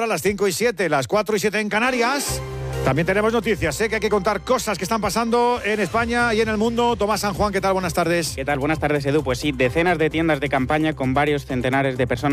hora, las 5 y 7, las 4 y 7 en Canarias. También tenemos noticias, sé que hay que contar cosas que están pasando en España y en el mundo. Tomás San Juan, ¿qué tal? Buenas tardes. ¿Qué tal? Buenas tardes, Edu. Pues sí, decenas de tiendas de campaña con varios centenares de personas